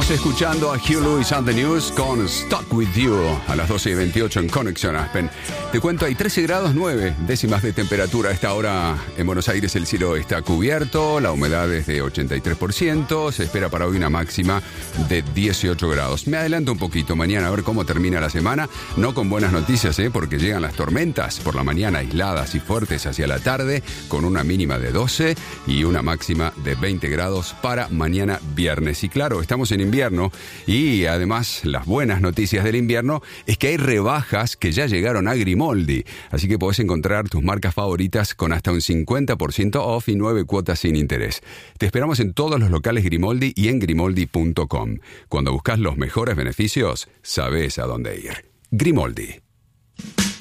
Estamos escuchando a Hugh Lewis and the News con Stuck With You a las 12:28 en Conexión Aspen. Te cuento, hay 13 grados 9 décimas de temperatura. A esta hora en Buenos Aires el cielo está cubierto, la humedad es de 83%, se espera para hoy una máxima de 18 grados. Me adelanto un poquito, mañana a ver cómo termina la semana, no con buenas noticias, porque llegan las tormentas por la mañana aisladas y fuertes hacia la tarde, con una mínima de 12 y una máxima de 20 grados para mañana viernes. Y claro, estamos en invierno y además las buenas noticias del invierno es que hay rebajas que ya llegaron a Grimoldi, así que podés encontrar tus marcas favoritas con hasta un 50% off y 9 cuotas sin interés. Te esperamos en todos los locales Grimoldi y en grimoldi.com. Cuando buscas los mejores beneficios, sabes a dónde ir. Grimoldi.